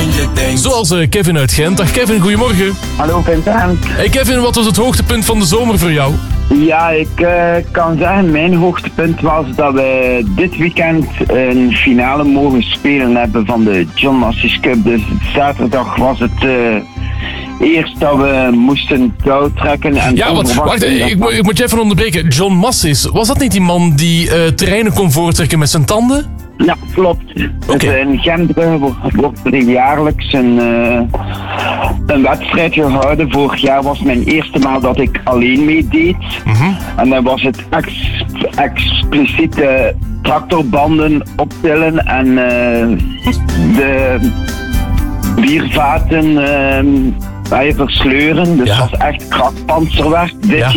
Zoals Kevin uit Gent. Dag Kevin, goedemorgen. Hallo Vincent. Hey Kevin, wat was het hoogtepunt van de zomer voor jou? Ja, ik kan zeggen, mijn hoogtepunt was dat we dit weekend een finale mogen spelen hebben van de John Massies Cup. Dus zaterdag was het eerst dat we moesten touw trekken. En ja, wacht, ik moet je even onderbreken. John Massies, was dat niet die man die terreinen kon voortrekken met zijn tanden? Ja, klopt. Okay. Dus in Gent wordt er jaarlijks een wedstrijd gehouden. Vorig jaar was mijn eerste maal dat ik alleen meedeed. Mm-hmm. En dan was het expliciet tractorbanden optillen en de biervaten versleuren. Dus het was echt krachtpanzerwerk. Dit